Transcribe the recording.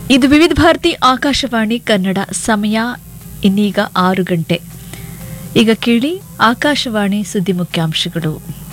ಇದು ವಿವಿಧ ಭಾರತಿ ಆಕಾಶವಾಣಿ ಕನ್ನಡ. ಸಮಯ ಇನ್ನೀಗ 6 ಗಂಟೆ. ಈಗ ಕೇಳಿ ಆಕಾಶವಾಣಿ ಸುದ್ದಿ ಮುಖ್ಯಾಂಶಗಳು.